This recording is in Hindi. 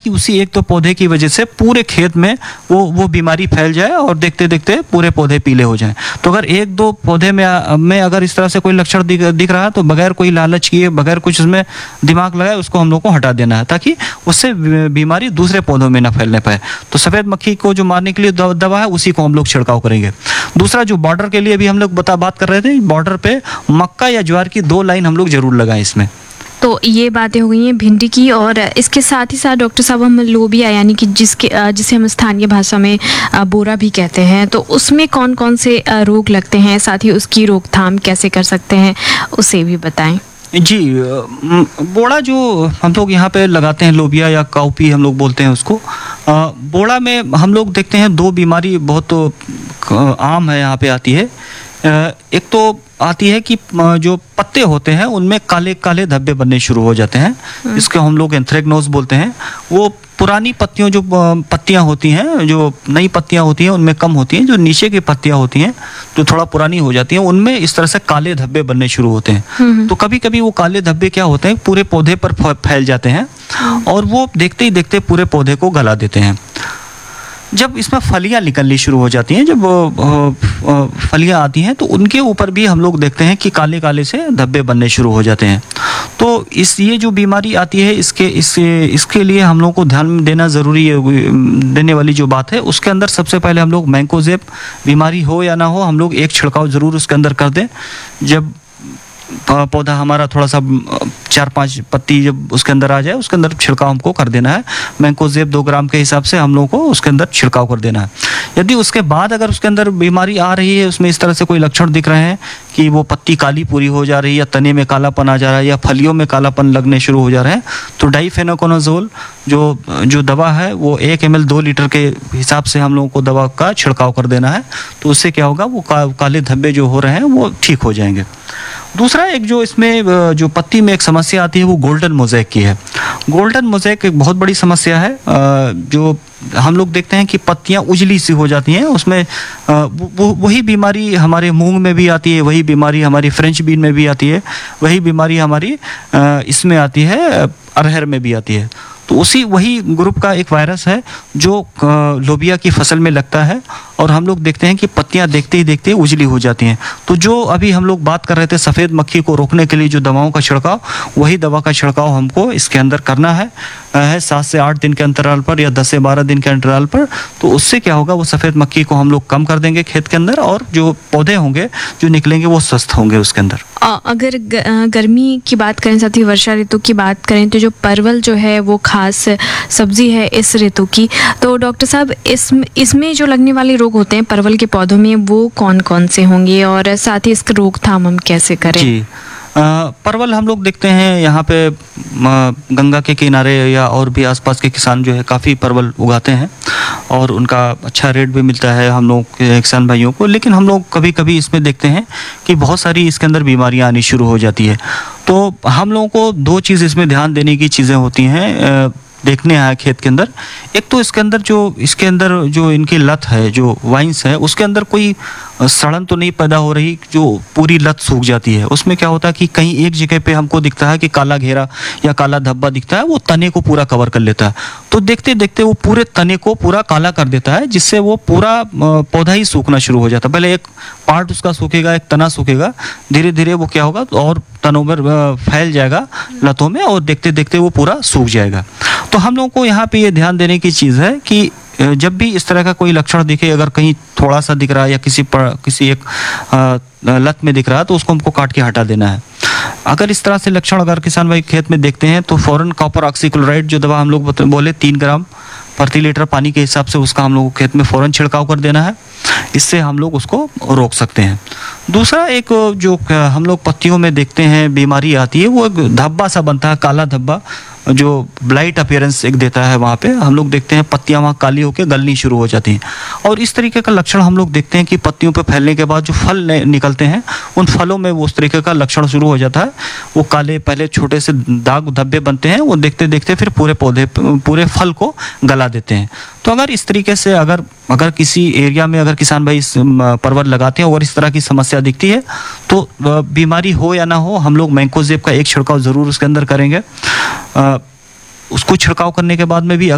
ताकि उसी एक तो पौधे की वजह से पूरे खेत में वो बीमारी फैल जाए और देखते देखते पूरे पौधे पीले हो जाएं। तो अगर एक दो पौधे में अगर इस तरह से कोई लक्षण दिख रहा है तो बगैर कोई लालच किए, बगैर कुछ उसमें दिमाग लगाए, उसको हम लोग को हटा देना है ताकि उससे बीमारी दूसरे पौधों में ना फैलने पाए। तो सफ़ेद मक्खी को जो मारने के लिए दवा है उसी को हम लोग छिड़काव करेंगे। दूसरा, जो बॉर्डर के लिए भी हम लोग बात कर रहे थे, बॉर्डर पे मक्का या ज्वार की 2 लाइन हम लोग जरूर लगाएं इसमें। तो ये बातें हो गई हैं भिंडी की, और इसके साथ ही साथ डॉक्टर साहब हम लोबिया यानी कि जिसे हम स्थानीय भाषा में बोरा भी कहते हैं, तो उसमें कौन कौन से रोग लगते हैं, साथ ही उसकी रोकथाम कैसे कर सकते हैं उसे भी बताएं। जी, बोड़ा जो हम लोग यहाँ पे लगाते हैं, लोबिया या काउपी हम लोग बोलते हैं उसको। बोड़ा में हम लोग देखते हैं 2 बीमारी बहुत आम है यहाँ पे आती है। एक तो आती है कि जो पत्ते होते हैं उनमें काले काले धब्बे बनने शुरू हो जाते हैं, इसको हम लोग एंथ्रेक्नोज बोलते हैं। वो पुरानी पत्तियों जो पत्तियां होती हैं, जो नई पत्तियां होती हैं उनमें कम होती हैं, जो नीचे की पत्तियां होती हैं जो थोड़ा पुरानी हो जाती हैं उनमें इस तरह से काले धब्बे बनने शुरू होते हैं। तो कभी कभी वो काले धब्बे क्या होते हैं, पूरे पौधे पर फैल जाते हैं और वो देखते ही देखते पूरे पौधे को गला देते हैं। जब इसमें फलियां निकलनी शुरू हो जाती हैं, जब फलियां आती हैं तो उनके ऊपर भी हम लोग देखते हैं कि काले काले से धब्बे बनने शुरू हो जाते हैं। तो ये जो बीमारी आती है इसके लिए हम लोग को ध्यान देना ज़रूरी है। देने वाली जो बात है उसके अंदर सबसे पहले हम लोग मैंकोजेब, बीमारी हो या ना हो, हम लोग एक छिड़काव ज़रूर उसके अंदर कर दें। जब पौधा हमारा थोड़ा सा 4-5 पत्ती जब उसके अंदर आ जाए उसके अंदर छिड़काव हमको कर देना है। मैंकोजेब 2 ग्राम के हिसाब से हम लोगों को उसके अंदर छिड़काव कर देना है। यदि उसके बाद अगर उसके अंदर बीमारी आ रही है, उसमें इस तरह से कोई लक्षण दिख रहे हैं कि वो पत्ती काली पूरी हो जा रही है या तने में कालापन आ जा रहा है या फलियों में कालापन लगने शुरू हो जा रहे हैं, तो डाइफेनोकोनाजोल जो दवा है वो 1 ml 2 लीटर के हिसाब से हम लोगों को दवा का छिड़काव कर देना है। तो उससे क्या होगा, वो काले धब्बे जो हो रहे हैं वो ठीक हो जाएंगे। दूसरा, एक जो इसमें जो पत्ती में एक समस्या आती है वो गोल्डन मोज़ेक की है। गोल्डन मोज़ेक एक बहुत बड़ी समस्या है। जो हम लोग देखते हैं कि पत्तियां उजली सी हो जाती हैं, उसमें वही बीमारी हमारे मूंग में भी आती है, वही बीमारी हमारी फ्रेंच बीन में भी आती है, वही बीमारी हमारी इसमें आती है, अरहर में भी आती है। तो वही ग्रुप का एक वायरस है जो लोबिया की फसल में लगता है और हम लोग देखते हैं कि पत्तियां देखते ही देखते उजली हो जाती हैं। तो जो अभी हम लोग बात कर रहे थे सफ़ेद मक्खी को रोकने के लिए जो दवाओं का छिड़काव, वही दवा का छिड़काव हमको इसके अंदर करना है 7 से 8 दिन के अंतराल पर या 10 से 12 दिन के अंतराल पर। तो उससे क्या होगा, वो सफ़ेद मक्खी को हम लोग कम कर देंगे खेत के अंदर और जो पौधे होंगे जो निकलेंगे वो स्वस्थ होंगे उसके अंदर। अगर गर्मी की बात करें, साथ ही वर्षा ऋतु की बात करें, तो जो परवल जो है वो खास सब्जी है इस ऋतु की। तो डॉक्टर साहब इसमें जो लगने वाले रोग होते हैं परवल के पौधों में वो कौन कौन से होंगे और साथ ही इसका रोकथाम हम कैसे करें? जी, परवल हम लोग देखते हैं यहाँ पे गंगा के किनारे या और भी आसपास के किसान जो है काफ़ी परवल उगाते हैं और उनका अच्छा रेट भी मिलता है हम लोग के किसान भाइयों को। लेकिन हम लोग कभी कभी इसमें देखते हैं कि बहुत सारी इसके अंदर बीमारियाँ आनी शुरू हो जाती है। तो हम लोगों को 2 चीज़ इसमें ध्यान देने की चीज़ें होती हैं, देखने आया खेत के अंदर। एक तो इसके अंदर जो इनकी लत है, जो वाइन्स है, उसके अंदर कोई सड़न तो नहीं पैदा हो रही जो पूरी लत सूख जाती है। उसमें क्या होता है कि कहीं एक जगह पे हमको दिखता है कि काला घेरा या काला धब्बा दिखता है, वो तने को पूरा कवर कर लेता है। तो देखते देखते वो पूरे तने को पूरा काला कर देता है, जिससे वो पूरा पौधा ही सूखना शुरू हो जाता है। पहले एक पार्ट उसका सूखेगा, एक तना सूखेगा, धीरे धीरे वो क्या होगा और तनों पर फैल जाएगा लतों में और देखते देखते वो पूरा सूख जाएगा। तो हम लोगों को यहाँ पे ये ध्यान देने की चीज़ है कि जब भी इस तरह का कोई लक्षण दिखे, अगर कहीं थोड़ा सा दिख रहा है या किसी एक लत में दिख रहा है तो उसको हमको काट के हटा देना है। अगर इस तरह से लक्षण अगर किसान भाई खेत में देखते हैं तो फौरन कॉपर ऑक्सीक्लोराइड जो दवा हम लोग बोले 3 ग्राम प्रति लीटर पानी के हिसाब से उसका हम लोग खेत में फौरन छिड़काव कर देना है। इससे हम लोग उसको रोक सकते हैं। दूसरा, एक जो हम लोग पत्तियों में देखते हैं बीमारी आती है, वो एक धब्बा सा बनता है, काला धब्बा जो ब्लाइट अपीयरेंस एक देता है। वहाँ पे हम लोग देखते हैं पत्तियां वहाँ काली होकर गलनी शुरू हो जाती हैं। और इस तरीके का लक्षण हम लोग देखते हैं कि पत्तियों पे फैलने के बाद जो फल निकलते हैं उन फलों में वो उस तरीके का लक्षण शुरू हो जाता है। वो काले पहले छोटे से दाग धब्बे बनते हैं, वो देखते देखते फिर पूरे फल को गला देते हैं। तो अगर इस तरीके से अगर किसी एरिया में अगर किसान भाई परवल लगाते हैं और इस तरह की समस्या दिखती है तो बीमारी हो या ना हो, हम लोग मैंकोजेब का एक छिड़काव ज़रूर उसके अंदर करेंगे। उसको छिड़काव करने के बाद में भी